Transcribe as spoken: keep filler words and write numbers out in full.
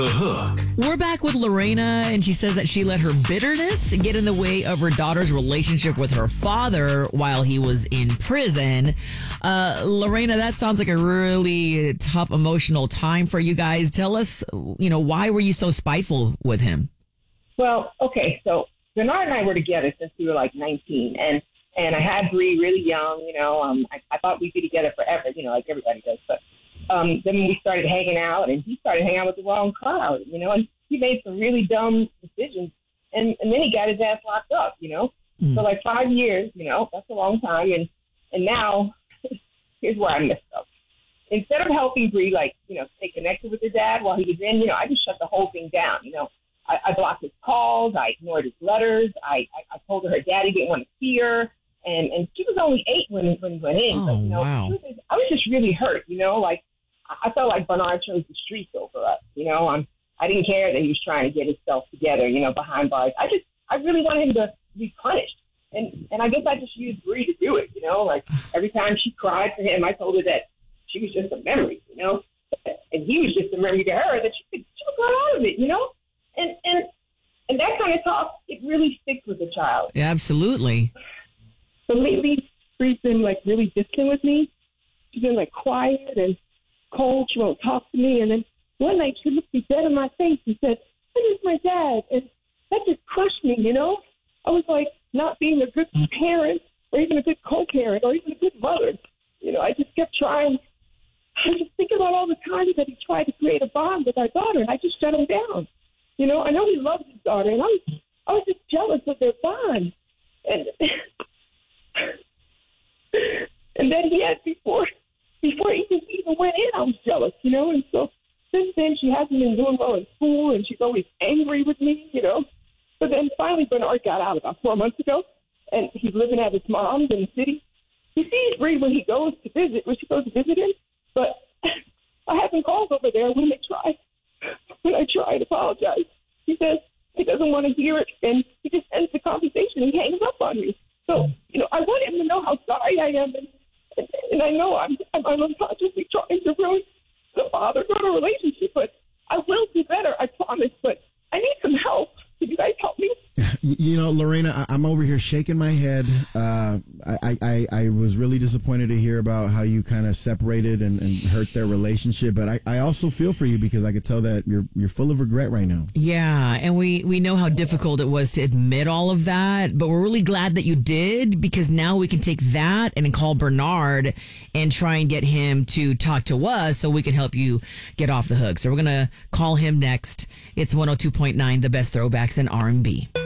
The Hook. We're back with Lorena, and she says that she let her bitterness get in the way of her daughter's relationship with her father while he was in prison. Uh, Lorena, that sounds like a really tough emotional time for you guys. Tell us, you know, why were you so spiteful with him? Well, okay, so Bernard and I were together since we were like nineteen, and and I had Bree really young. You know, um, I, I thought we'd be together forever. You know, like everybody does, but. Um, then we started hanging out, and he started hanging out with the wrong crowd, you know, and he made some really dumb decisions, and, and then he got his ass locked up, you know. Mm. So, like, five years, you know, that's a long time, and, and now, here's where I messed up. Instead of helping Bree, like, you know, stay connected with her dad while he was in, you know, I just shut the whole thing down, you know. I, I blocked his calls, I ignored his letters, I, I, I told her her daddy didn't want to see her, and, and she was only eight when, when he went in, oh, but, you know, wow. she was just, I was just really hurt, you know, like, I felt like Bernard chose the streets over us, you know. Um, I didn't care that he was trying to get himself together, you know, behind bars. I just, I really wanted him to be punished. And and I guess I just used Bree to do it, you know. Like, every time she cried for him, I told her that she was just a memory, you know. And he was just a memory to her that she could, she could grow out of it, you know. And, and, and that kind of talk, it really sticks with a child. Yeah, absolutely. So lately, Bree's been, like, really distant with me. She's been, like, quiet and cold. She won't talk to me. And then one night she looked me dead in my face and said, "Where's my dad?" And that just crushed me, you know? I was like not being a good parent or even a good co-parent or even a good mother. You know, I just kept trying. I just think about all the times that he tried to create a bond with our daughter, and I just shut him down. You know, I know he loves his daughter, and I was, I was just jealous of their bond. And and then he had before... Before he even went in, I was jealous, you know, and so since then she hasn't been doing well in school, and she's always angry with me, you know. But then finally Bernard got out about four months ago, and he's living at his mom's in the city. He sees Bree when he goes to visit, when she goes to visit him, but I have him called over there when they try, when I try to apologize. He says he doesn't want to hear it, and he just ends the conversation and hangs up on me. So, you know, I want him to know how sorry I am, and And, and I know I'm, I'm unconsciously trying to ruin the father-daughter relationship, but I will do better, I promise. But I need some help. Could you guys help me? You know, Lorena, I'm over here shaking my head. Uh, I, I, I was really disappointed to hear about how you kind of separated and, and hurt their relationship. But I, I also feel for you because I could tell that you're you're full of regret right now. Yeah, and we, we know how difficult it was to admit all of that, but we're really glad that you did, because now we can take that and call Bernard and try and get him to talk to us so we can help you get off the hook. So we're going to call him next. It's one oh two point nine, the best throwbacks in R and B.